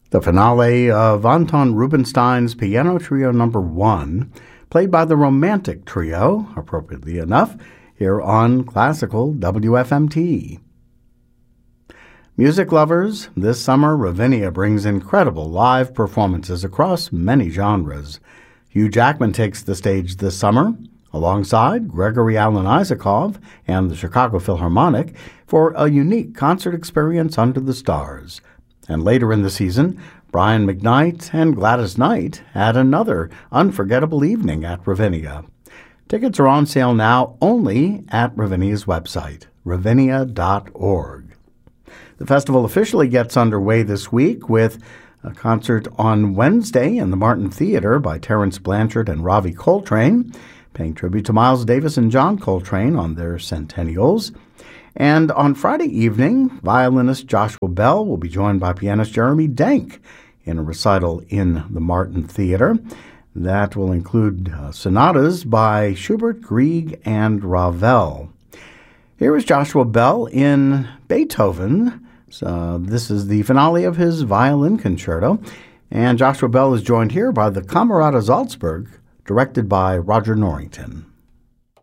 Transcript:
The finale of Anton Rubinstein's Piano Trio No. 1, played by the Romantic Trio, appropriately enough, here on Classical WFMT. Music lovers, this summer Ravinia brings incredible live performances across many genres. Hugh Jackman takes the stage this summer, alongside Gregory Alan Isakov and the Chicago Philharmonic, for a unique concert experience under the stars. And later in the season, Brian McKnight and Gladys Knight had another unforgettable evening at Ravinia. Tickets are on sale now only at Ravinia's website, ravinia.org. The festival officially gets underway this week with a concert on Wednesday in the Martin Theater by Terence Blanchard and Ravi Coltrane, paying tribute to Miles Davis and John Coltrane on their centennials. And on Friday evening, violinist Joshua Bell will be joined by pianist Jeremy Denk in a recital in the Martin Theater. That will include sonatas by Schubert, Grieg, and Ravel. Here is Joshua Bell in Beethoven. This is the finale of his violin concerto. And Joshua Bell is joined here by the Camerata Salzburg, directed by Roger Norrington.